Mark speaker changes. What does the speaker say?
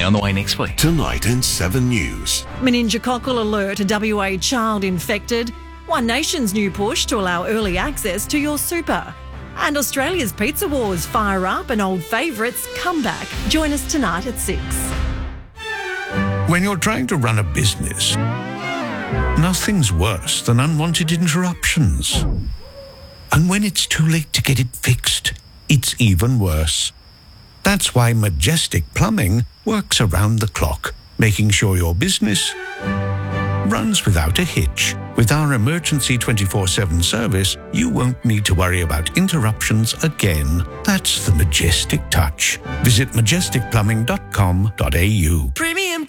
Speaker 1: on the way next week.
Speaker 2: Tonight in 7 News.
Speaker 3: Meningococcal alert, a WA child infected. One Nation's new push to allow early access to your super. And Australia's pizza wars fire up and old favourites come back. Join us tonight at 6.
Speaker 4: When you're trying to run a business, nothing's worse than unwanted interruptions. And when it's too late to get it fixed, it's even worse. That's why Majestic Plumbing works around the clock, making sure your business runs without a hitch. With our emergency 24/7 service, you won't need to worry about interruptions again. That's the Majestic touch. Visit majesticplumbing.com.au.
Speaker 3: Premium